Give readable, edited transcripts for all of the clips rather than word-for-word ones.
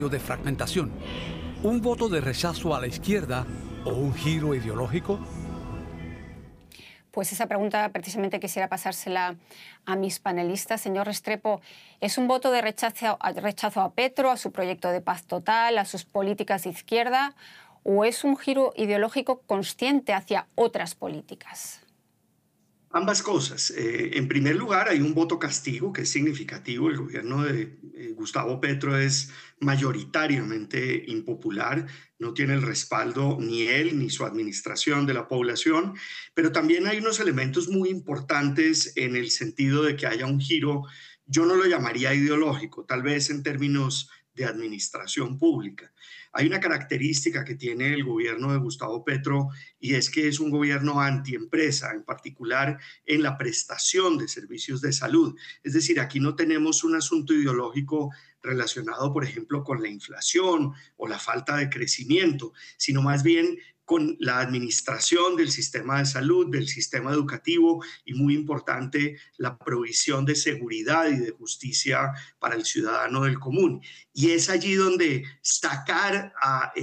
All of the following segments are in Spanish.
de fragmentación, un voto de rechazo a la izquierda o un giro ideológico? Pues esa pregunta precisamente quisiera pasársela a mis panelistas. Señor Restrepo, ¿es un voto de rechazo a Petro, a su proyecto de paz total, a sus políticas de izquierda, o es un giro ideológico consciente hacia otras políticas? Ambas cosas. En primer lugar, hay un voto castigo que es significativo. El gobierno de Gustavo Petro es mayoritariamente impopular, no tiene el respaldo ni él ni su administración de la población, pero también hay unos elementos muy importantes en el sentido de que haya un giro, yo no lo llamaría ideológico, tal vez en términos de administración pública. Hay una característica que tiene el gobierno de Gustavo Petro y es que es un gobierno antiempresa, en particular en la prestación de servicios de salud. Es decir, aquí no tenemos un asunto ideológico relacionado, por ejemplo, con la inflación o la falta de crecimiento, sino más bien con la administración del sistema de salud, del sistema educativo y, muy importante, la provisión de seguridad y de justicia para el ciudadano del común. Y es allí donde sacar a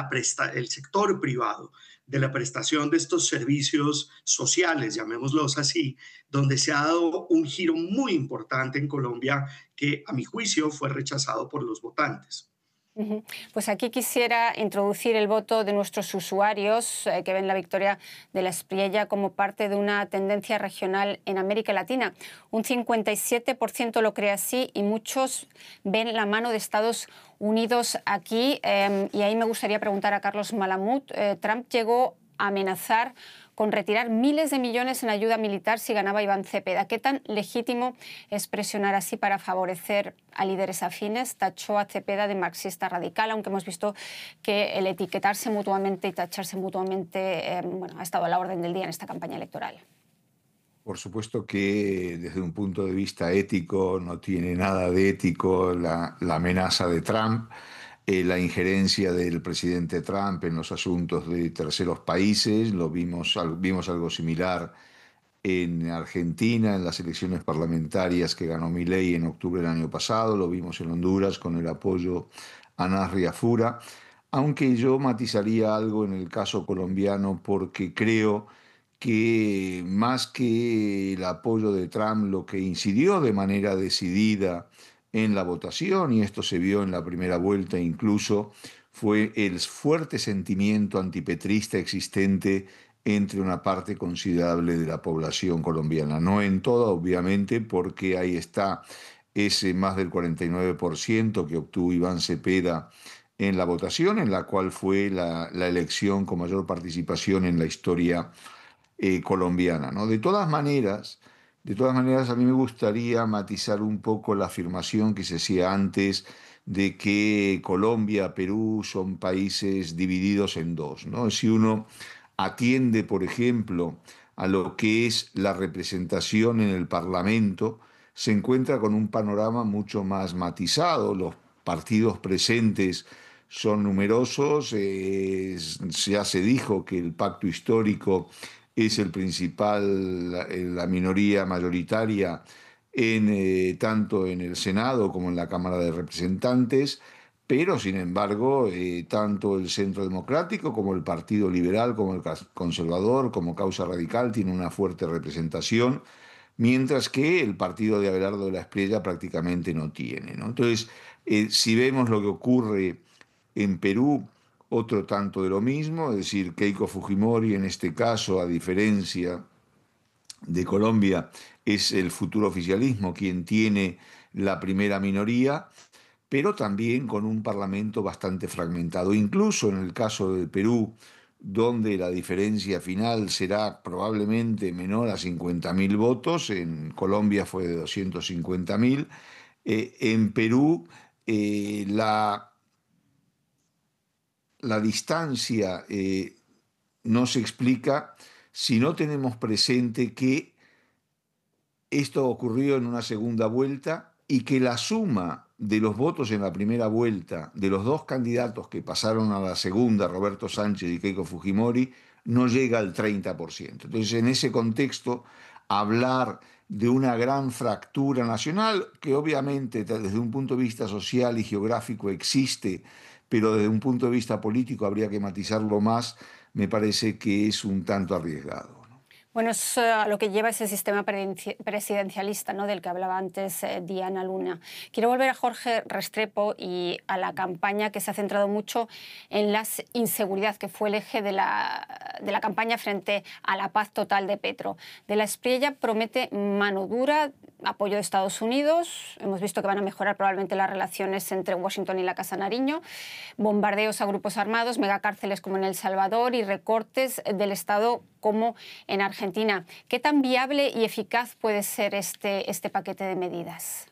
el sector privado de la prestación de estos servicios sociales, llamémoslos así, donde se ha dado un giro muy importante en Colombia que, a mi juicio, fue rechazado por los votantes. Pues aquí quisiera introducir el voto de nuestros usuarios que ven la victoria de la Espriella como parte de una tendencia regional en América Latina. Un 57% lo cree así y muchos ven la mano de Estados Unidos aquí. Y ahí me gustaría preguntar a Carlos Malamud. Trump llegó a amenazar con retirar miles de millones en ayuda militar si ganaba Iván Cepeda. ¿Qué tan legítimo es presionar así para favorecer a líderes afines? Tachó a Cepeda de marxista radical, aunque hemos visto que el etiquetarse mutuamente y tacharse mutuamente ha estado a la orden del día en esta campaña electoral. Por supuesto que desde un punto de vista ético no tiene nada de ético la amenaza de Trump. La injerencia del presidente Trump en los asuntos de terceros países, vimos algo similar en Argentina, en las elecciones parlamentarias que ganó Milei en octubre del año pasado, lo vimos en Honduras con el apoyo a Nasri Afura, aunque yo matizaría algo en el caso colombiano porque creo que más que el apoyo de Trump, lo que incidió de manera decidida en la votación, y esto se vio en la primera vuelta incluso, fue el fuerte sentimiento antipetrista existente entre una parte considerable de la población colombiana. No en toda, obviamente, porque ahí está ese más del 49% que obtuvo Iván Cepeda en la votación, en la cual fue la elección con mayor participación en la historia colombiana, ¿no? De todas maneras, a mí me gustaría matizar un poco la afirmación que se hacía antes de que Colombia, Perú son países divididos en dos, ¿no? Si uno atiende, por ejemplo, a lo que es la representación en el Parlamento, se encuentra con un panorama mucho más matizado. Los partidos presentes son numerosos, ya se dijo que el pacto histórico es el principal, la minoría mayoritaria tanto en el Senado como en la Cámara de Representantes, pero sin embargo, tanto el Centro Democrático como el Partido Liberal, como el Conservador, como Causa Radical tiene una fuerte representación, mientras que el partido de Abelardo de la Espriella prácticamente no tiene, ¿no? Entonces, si vemos lo que ocurre en Perú, otro tanto de lo mismo, es decir, Keiko Fujimori en este caso, a diferencia de Colombia, es el futuro oficialismo quien tiene la primera minoría, pero también con un parlamento bastante fragmentado. Incluso en el caso de Perú, donde la diferencia final será probablemente menor a 50.000 votos, en Colombia fue de 250.000, en Perú la distancia no se explica si no tenemos presente que esto ocurrió en una segunda vuelta y que la suma de los votos en la primera vuelta de los dos candidatos que pasaron a la segunda, Roberto Sánchez y Keiko Fujimori, no llega al 30%. Entonces, en ese contexto, hablar de una gran fractura nacional, que obviamente desde un punto de vista social y geográfico existe, pero desde un punto de vista político habría que matizarlo más, me parece que es un tanto arriesgado. Bueno, es a lo que lleva ese sistema presidencialista, ¿no?, del que hablaba antes Diana Luna. Quiero volver a Jorge Restrepo y a la campaña que se ha centrado mucho en la inseguridad, que fue el eje de la campaña frente a la paz total de Petro. De la Espriella promete mano dura, apoyo de Estados Unidos. Hemos visto que van a mejorar probablemente las relaciones entre Washington y la Casa Nariño, bombardeos a grupos armados, megacárceles como en El Salvador y recortes del Estado como en Argentina. ¿Qué tan viable y eficaz puede ser este paquete de medidas?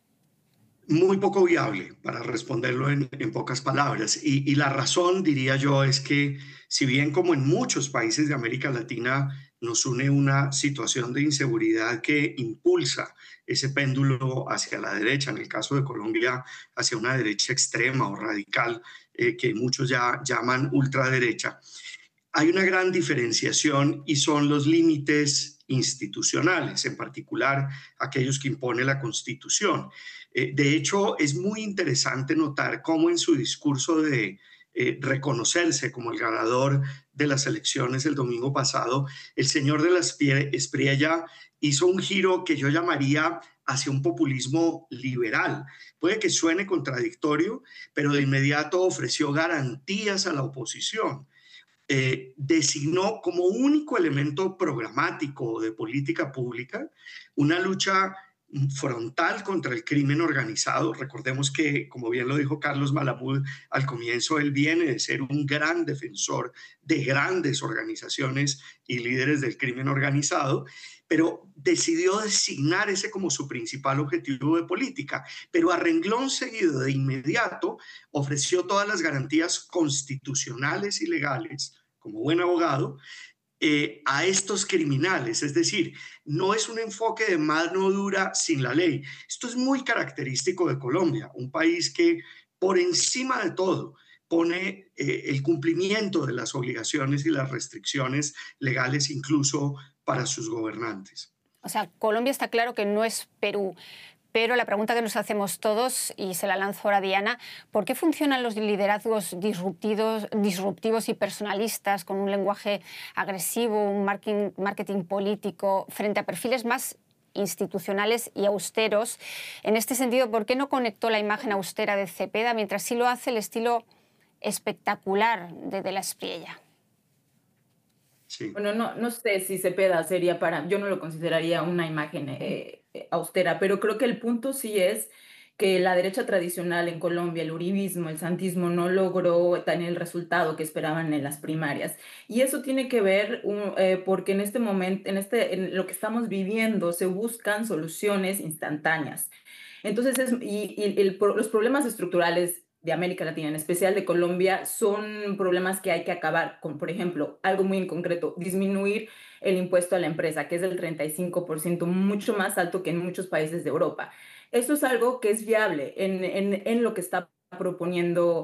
Muy poco viable, para responderlo en pocas palabras. Y la razón, diría yo, es que si bien como en muchos países de América Latina nos une una situación de inseguridad que impulsa ese péndulo hacia la derecha, en el caso de Colombia, hacia una derecha extrema o radical, que muchos ya llaman ultraderecha, hay una gran diferenciación y son los límites institucionales, en particular aquellos que impone la Constitución. De hecho, es muy interesante notar cómo en su discurso de reconocerse como el ganador de las elecciones el domingo pasado, el señor de la Espriella hizo un giro que yo llamaría hacia un populismo liberal. Puede que suene contradictorio, pero de inmediato ofreció garantías a la oposición. Designó como único elemento programático de política pública una lucha frontal contra el crimen organizado. Recordemos que, como bien lo dijo Carlos Malamud al comienzo, él viene de ser un gran defensor de grandes organizaciones y líderes del crimen organizado, pero decidió designar ese como su principal objetivo de política. Pero a renglón seguido, de inmediato, ofreció todas las garantías constitucionales y legales, como buen abogado, a estos criminales. Es decir, no es un enfoque de mano dura sin la ley. Esto es muy característico de Colombia, un país que por encima de todo pone el cumplimiento de las obligaciones y las restricciones legales incluso para sus gobernantes. O sea, Colombia está claro que no es Perú. Pero la pregunta que nos hacemos todos, y se la lanzo ahora a Diana, ¿por qué funcionan los liderazgos disruptivos y personalistas con un lenguaje agresivo, un marketing político, frente a perfiles más institucionales y austeros? En este sentido, ¿por qué no conectó la imagen austera de Cepeda, mientras sí lo hace el estilo espectacular de la Espriella? Sí. Bueno, no sé si Cepeda sería yo no lo consideraría una imagen austera, pero creo que el punto sí es que la derecha tradicional en Colombia, el uribismo, el santismo, no logró tener el resultado que esperaban en las primarias. Y eso tiene que ver porque en este momento, en lo que estamos viviendo, se buscan soluciones instantáneas. Entonces, los problemas estructurales de América Latina, en especial de Colombia, son problemas que hay que acabar con. Por ejemplo, algo muy en concreto, disminuir el impuesto a la empresa, que es del 35%, mucho más alto que en muchos países de Europa. Esto es algo que es viable en lo que está proponiendo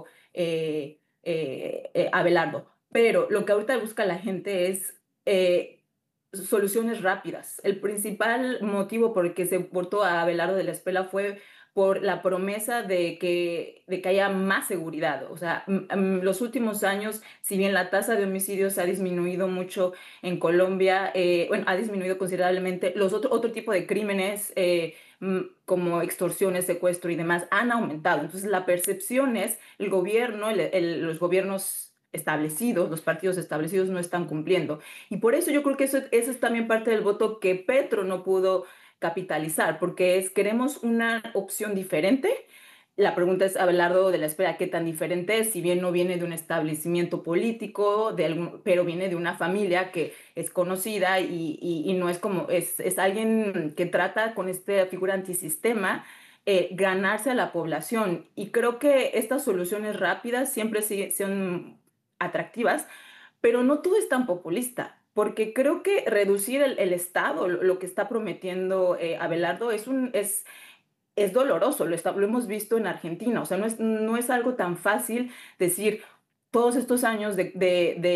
Abelardo. Pero lo que ahorita busca la gente es soluciones rápidas. El principal motivo por el que se votó a Abelardo de la Espriella fue por la promesa de que haya más seguridad. O sea, los últimos años, si bien la tasa de homicidios ha disminuido mucho en Colombia, ha disminuido considerablemente, los otro tipo de crímenes como extorsiones, secuestro y demás han aumentado. Entonces, la percepción es el gobierno, los gobiernos establecidos, los partidos establecidos no están cumpliendo. Y por eso yo creo que eso es también parte del voto que Petro no pudo capitalizar, porque queremos una opción diferente. La pregunta es, Abelardo de la Espriella, ¿qué tan diferente es? Si bien no viene de un establecimiento político, pero viene de una familia que es conocida y no es como, es alguien que trata con esta figura antisistema ganarse a la población. Y creo que estas soluciones rápidas siempre son atractivas, pero no todo es tan populista. Porque creo que reducir el Estado, lo que está prometiendo Abelardo, es doloroso. Lo hemos visto en Argentina. O sea, no es algo tan fácil decir todos estos años de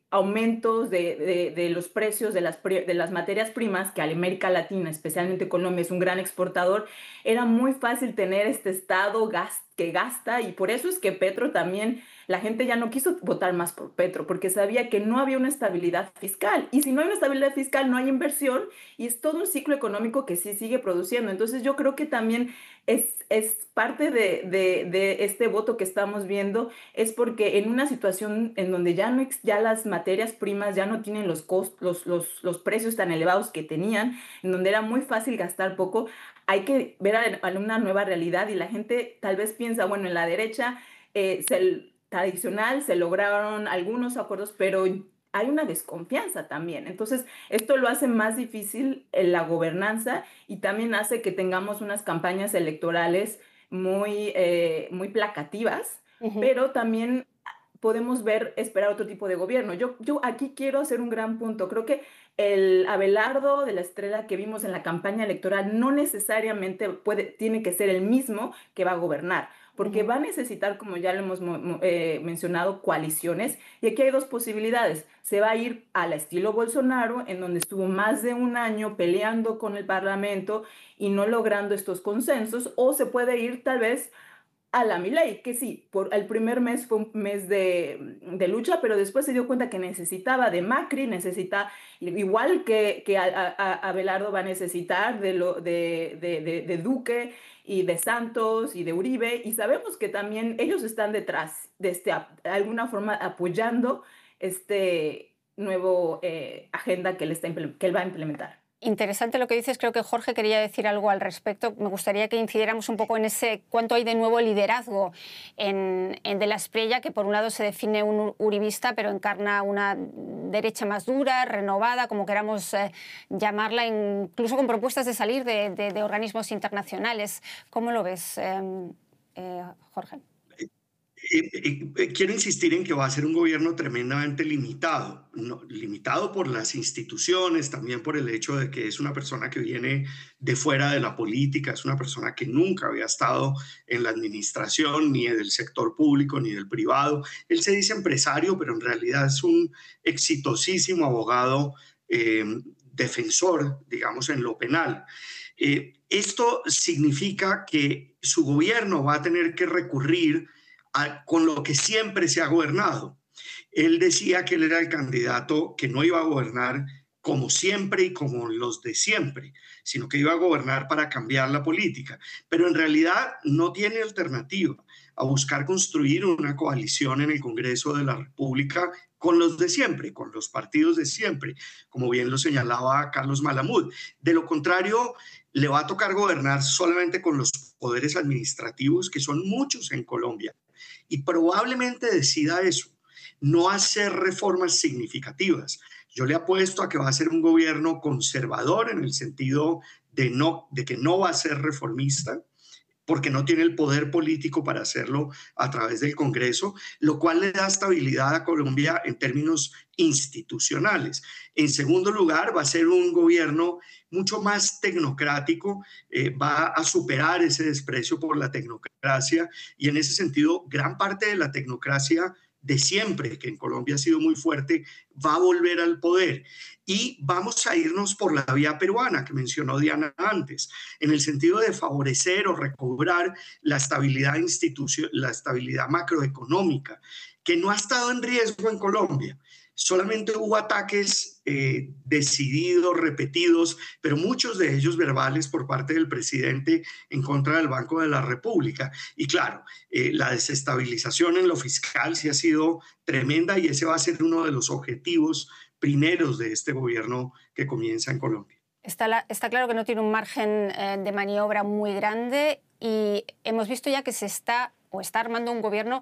aumentos de los precios de las materias primas, que América Latina, especialmente Colombia, es un gran exportador, era muy fácil tener este Estado que gasta, y por eso es que Petro también, la gente ya no quiso votar más por Petro, porque sabía que no había una estabilidad fiscal. Y si no hay una estabilidad fiscal, no hay inversión, y es todo un ciclo económico que sí sigue produciendo. Entonces yo creo que también es parte de este voto que estamos viendo, es porque en una situación en donde ya las materias primas ya no tienen los precios tan elevados que tenían, en donde era muy fácil gastar poco, hay que ver a una nueva realidad, y la gente tal vez piensa, bueno, en la derecha tradicional se lograron algunos acuerdos, pero hay una desconfianza también. Entonces, esto lo hace más difícil en la gobernanza, y también hace que tengamos unas campañas electorales muy placativas, pero también podemos esperar otro tipo de gobierno. Yo aquí quiero hacer un gran punto. Creo que el Abelardo de la Estrella que vimos en la campaña electoral no necesariamente tiene que ser el mismo que va a gobernar, porque va a necesitar, como ya lo hemos mencionado, coaliciones. Y aquí hay dos posibilidades. Se va a ir al estilo Bolsonaro, en donde estuvo más de un año peleando con el Parlamento y no logrando estos consensos, o se puede ir tal vez a la Milei, que sí, por el primer mes fue un mes de lucha, pero después se dio cuenta que necesitaba de Macri, igual que Abelardo va a necesitar de Duque y de Santos y de Uribe, y sabemos que también ellos están detrás de de alguna forma apoyando este nuevo agenda que él va a implementar. Interesante lo que dices. Creo que Jorge quería decir algo al respecto. Me gustaría que incidiéramos un poco en ese cuánto hay de nuevo liderazgo en De la Espriella, que por un lado se define un uribista, pero encarna una derecha más dura, renovada, como queramos llamarla, incluso con propuestas de salir de organismos internacionales. ¿Cómo lo ves, Jorge? Quiero insistir en que va a ser un gobierno tremendamente limitado, limitado por las instituciones, también por el hecho de que es una persona que viene de fuera de la política, es una persona que nunca había estado en la administración, ni del sector público, ni del privado. Él se dice empresario, pero en realidad es un exitosísimo abogado, defensor, digamos, en lo penal. Esto significa que su gobierno va a tener que recurrir con lo que siempre se ha gobernado. Él decía que él era el candidato que no iba a gobernar como siempre y como los de siempre, sino que iba a gobernar para cambiar la política. Pero en realidad no tiene alternativa a buscar construir una coalición en el Congreso de la República con los de siempre, con los partidos de siempre, como bien lo señalaba Carlos Malamud. De lo contrario, le va a tocar gobernar solamente con los poderes administrativos, que son muchos en Colombia, y probablemente decida eso, no hacer reformas significativas. Yo le apuesto a que va a ser un gobierno conservador en el sentido de que no va a ser reformista, porque no tiene el poder político para hacerlo a través del Congreso, lo cual le da estabilidad a Colombia en términos institucionales. En segundo lugar, va a ser un gobierno mucho más tecnocrático, va a superar ese desprecio por la tecnocracia, y en ese sentido, gran parte de la tecnocracia de siempre, que en Colombia ha sido muy fuerte, va a volver al poder. Y vamos a irnos por la vía peruana que mencionó Diana antes, en el sentido de favorecer o recobrar la estabilidad la estabilidad macroeconómica, que no ha estado en riesgo en Colombia. Solamente hubo ataques decididos, repetidos, pero muchos de ellos verbales por parte del presidente en contra del Banco de la República. Y claro, la desestabilización en lo fiscal sí ha sido tremenda, y ese va a ser uno de los objetivos primeros de este gobierno que comienza en Colombia. Está claro que no tiene un margen de maniobra muy grande, y hemos visto ya que está armando un gobierno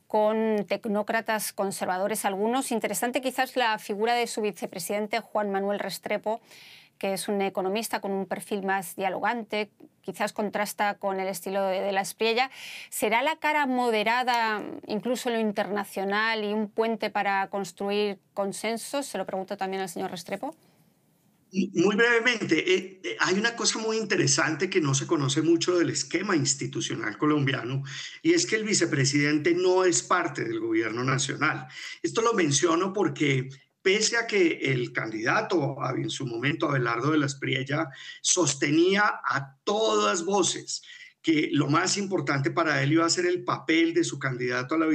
con tecnócratas conservadores algunos. Interesante quizás la figura de su vicepresidente Juan Manuel Restrepo, que es un economista con un perfil más dialogante, quizás contrasta con el estilo de la Espriella. ¿Será la cara moderada, incluso en lo internacional, y un puente para construir consensos? Se lo pregunto también al señor Restrepo. Muy brevemente, hay una cosa muy interesante que no se conoce mucho del esquema institucional colombiano y es que el vicepresidente no es parte del gobierno nacional. Esto lo menciono porque pese a que el candidato en su momento, Abelardo de la Espriella, sostenía a todas voces que lo más importante para él iba a ser el papel de su candidato a la